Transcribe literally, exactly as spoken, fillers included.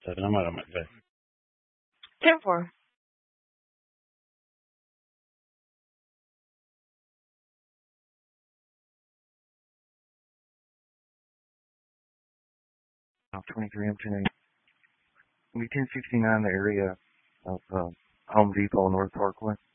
Seven, I'm out on my bed. ten four. Oh, twenty-three M ten eight. We ten sixty-nine, the area of uh, Home Depot, North Parkway.